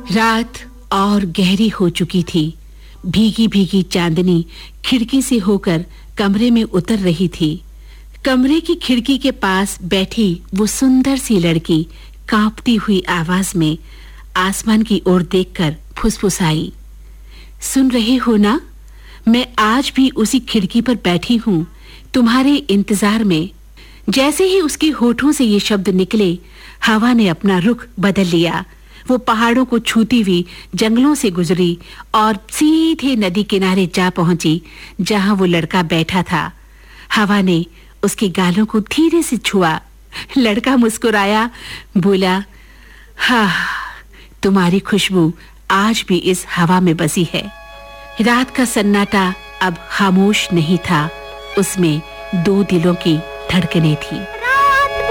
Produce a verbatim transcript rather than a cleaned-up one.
रात और गहरी हो चुकी थी। भीगी भीगी चांदनी खिड़की से होकर कमरे में उतर रही थी। कमरे की खिड़की के पास बैठी वो सुंदर सी लड़की कांपती हुई आवाज में आसमान की ओर देखकर फुसफुसाई, सुन रहे हो ना, मैं आज भी उसी खिड़की पर बैठी हूँ तुम्हारे इंतजार में। जैसे ही उसके होठों से ये शब्द निकले, हवा ने अपना रुख बदल लिया। वो पहाड़ों को छूती हुई जंगलों से गुजरी और सीधे नदी किनारे जा पहुंची जहां वो लड़का बैठा था। हवा ने उसके गालों को धीरे से छुआ। लड़का मुस्कुराया, बोला, हाँ, तुम्हारी खुशबू आज भी इस हवा में बसी है। रात का सन्नाटा अब खामोश नहीं था, उसमें दो दिलों की धड़कनें थी।